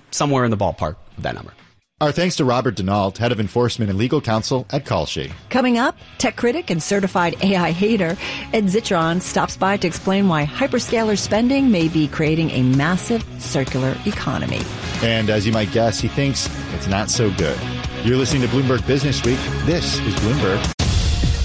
somewhere in the ballpark of that number. Our thanks to Robert Denault, Head of Enforcement and Legal Counsel at Kalshi. Coming up, tech critic and certified AI hater Ed Zitron stops by to explain why hyperscaler spending may be creating a massive circular economy. And as you might guess, he thinks it's not so good. You're listening to Bloomberg Business Week. This is Bloomberg.